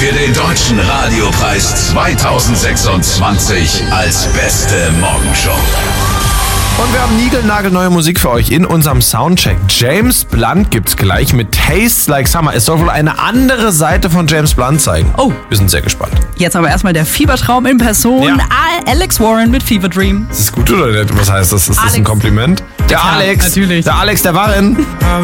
für den Deutschen Radiopreis 2026 als beste Morgenshow. Und wir haben niegelnagelneue Musik für euch in unserem Soundcheck. James Blunt gibt's gleich mit Tastes Like Summer. Es soll wohl eine andere Seite von James Blunt zeigen. Oh. Wir sind sehr gespannt. Jetzt aber erstmal der Fiebertraum in Person. Ja. Alex Warren mit Fever Dream. Ist das gut oder nicht? Was heißt das? Ist das ein Alex. Kompliment? Der Ja, Alex. natürlich. Der Alex, der Warren.